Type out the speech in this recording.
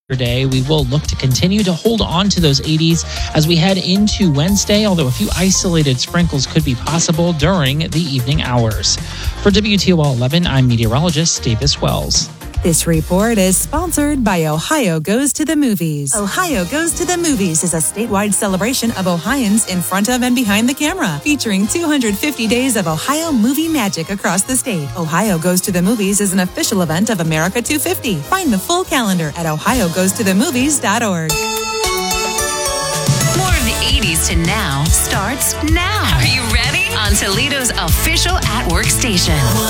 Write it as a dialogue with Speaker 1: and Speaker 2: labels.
Speaker 1: Day. We will look to continue to hold on to those 80s as we head into Wednesday, although a few isolated sprinkles could be possible during the evening hours. For WTOL 11, I'm meteorologist Davis Wells.
Speaker 2: This report is sponsored by Ohio Goes to the Movies. Ohio Goes to the Movies is a statewide celebration of Ohioans in front of and behind the camera, featuring 250 days of Ohio movie magic across the state. Ohio Goes to the Movies is an official event of America 250. Find the full calendar at ohiogoestothemovies.org.
Speaker 3: More of the 80s to now starts now. Are you ready? On Toledo's official at-work station.